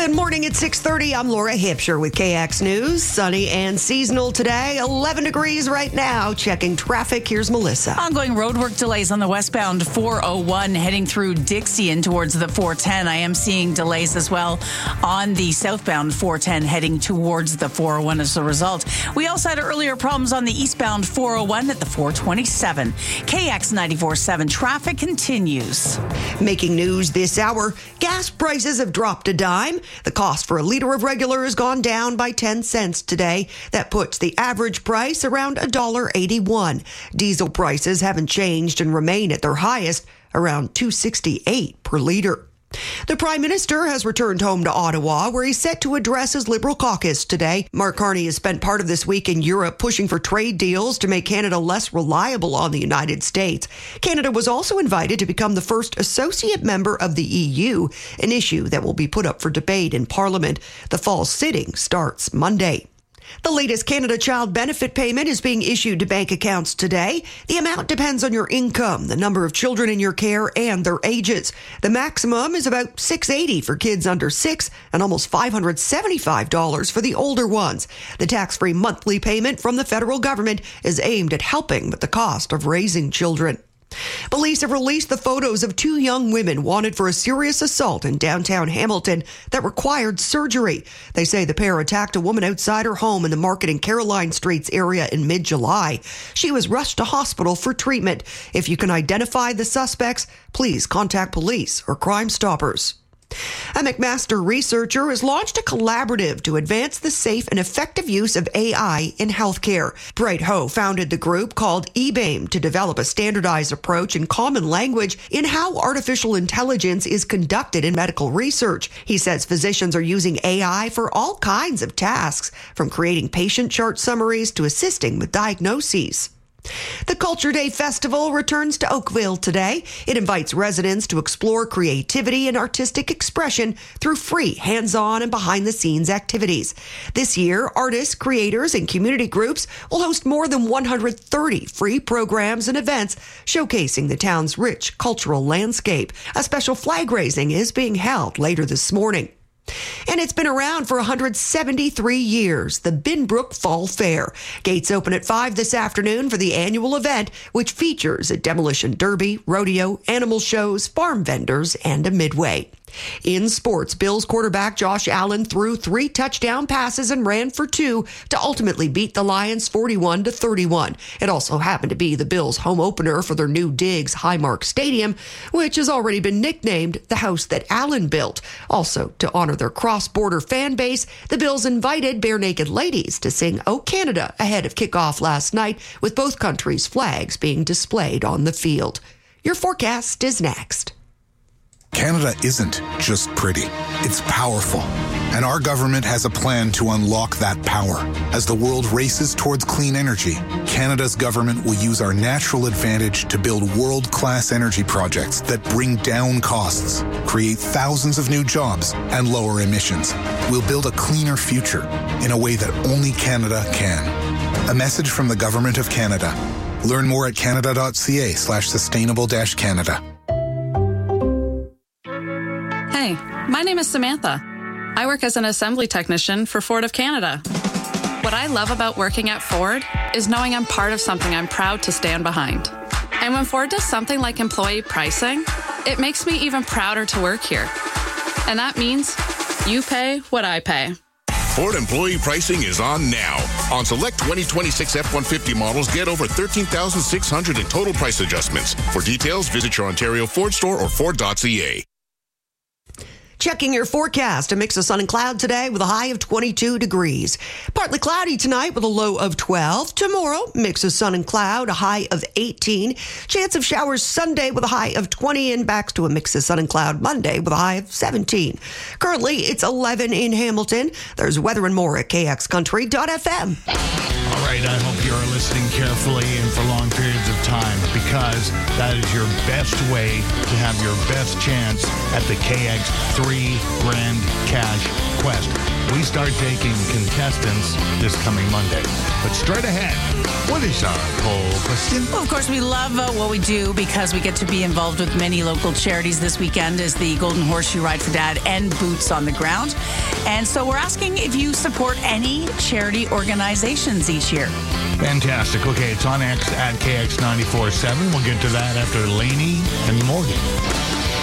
Good morning at 6:30. I'm Laura Hipsher with KX News. Sunny and seasonal today. 11 degrees right now. Checking traffic. Here's Melissa. Ongoing roadwork delays on the westbound 401 heading through Dixie and towards the 410. I am seeing delays as well on the southbound 410 heading towards the 401 as a result. We also had earlier problems on the eastbound 401 at the 427. KX 94.7 traffic continues. Making news this hour. Gas prices have dropped a dime. The cost for a liter of regular has gone down by 10 cents today. That puts the average price around $1.81. Diesel prices haven't changed and remain at their highest, around $2.68 per liter. The Prime Minister has returned home to Ottawa, where he's set to address his Liberal caucus today. Mark Carney has spent part of this week in Europe pushing for trade deals to make Canada less reliable on the United States. Canada was also invited to become the first associate member of the EU, an issue that will be put up for debate in Parliament. The fall sitting starts Monday. The latest Canada Child Benefit payment is being issued to bank accounts today. The amount depends on your income, the number of children in your care, and their ages. The maximum is about $680 for kids under 6 and almost $575 for the older ones. The tax-free monthly payment from the federal government is aimed at helping with the cost of raising children. Police have released the photos of two young women wanted for a serious assault in downtown Hamilton that required surgery. They say the pair attacked a woman outside her home in the Market and Caroline Streets area in mid-July. She was rushed to hospital for treatment. If you can identify the suspects, please contact police or Crime Stoppers. A McMaster researcher has launched a collaborative to advance the safe and effective use of AI in healthcare. Bright Ho founded the group called eBAIM to develop a standardized approach in common language in how artificial intelligence is conducted in medical research. He says physicians are using AI for all kinds of tasks, from creating patient chart summaries to assisting with diagnoses. The Culture Day Festival returns to Oakville today. It invites residents to explore creativity and artistic expression through free hands-on and behind-the-scenes activities. This year, artists, creators, and community groups will host more than 130 free programs and events showcasing the town's rich cultural landscape. A special flag raising is being held later this morning. And it's been around for 173 years, the Binbrook Fall Fair. Gates open at 5 this afternoon for the annual event, which features a demolition derby, rodeo, animal shows, farm vendors, and a midway. In sports, Bills quarterback Josh Allen threw 3 touchdown passes and ran for 2 to ultimately beat the Lions 41-31. It also happened to be the Bills' home opener for their new Diggs Highmark Stadium, which has already been nicknamed the house that Allen built. Also, to honor their cross-border fan base, the Bills invited Bare Naked Ladies to sing "O Canada" ahead of kickoff last night, with both countries' flags being displayed on the field. Your forecast is next. Canada isn't just pretty, it's powerful. And our government has a plan to unlock that power. As the world races towards clean energy, Canada's government will use our natural advantage to build world-class energy projects that bring down costs, create thousands of new jobs, and lower emissions. We'll build a cleaner future in a way that only Canada can. A message from the Government of Canada. Learn more at canada.ca/sustainable-Canada. Hey, my name is Samantha. I work as an assembly technician for Ford of Canada. What I love about working at Ford is knowing I'm part of something I'm proud to stand behind. And when Ford does something like employee pricing, it makes me even prouder to work here. And that means you pay what I pay. Ford employee pricing is on now. On select 2026 F-150 models, get over $13,600 in total price adjustments. For details, visit your Ontario Ford store or Ford.ca. Checking your forecast, a mix of sun and cloud today with a high of 22 degrees. Partly cloudy tonight with a low of 12. Tomorrow, mix of sun and cloud, a high of 18. Chance of showers Sunday with a high of 20 and back to a mix of sun and cloud Monday with a high of 17. Currently, it's 11 in Hamilton. There's weather and more at kxcountry.fm. All right, I hope you're listening carefully and for long periods of time, because that is your best way to have your best chance at the KX3 $3,000 cash quest. We start taking contestants this coming Monday. But straight ahead, what is our poll question? Well, of course, we love what we do because we get to be involved with many local charities. This weekend is the Golden Horseshoe Ride for Dad and Boots on the Ground. And so we're asking if you support any charity organizations each year. Fantastic. Okay, it's on X at KX947. We'll get to that after Lainey and Morgan.